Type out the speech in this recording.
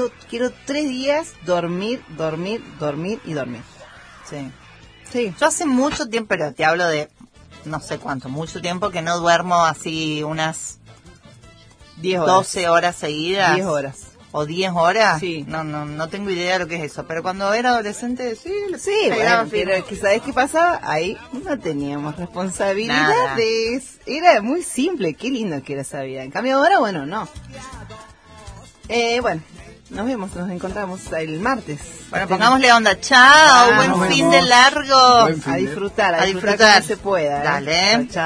quiero 3 días dormir y dormir. Sí. Sí. Yo hace mucho tiempo, pero te hablo de no sé cuánto, mucho tiempo que no duermo así unas 10 horas. 12 horas seguidas. 10 horas. ¿O 10 horas? Sí. No tengo idea de lo que es eso. Pero cuando era adolescente, sí, bueno, pero que ¿sabés qué pasaba? Ahí no teníamos responsabilidades. Nada. Era muy simple, qué lindo que era esa vida. En cambio ahora, bueno, no. Bueno, nos encontramos el martes. Bueno, pongámosle onda. Chao, Nos buen fin vemos. de largo. Buen fin A de- disfrutar A como disfrutar. se pueda. Dale. Chao, chao.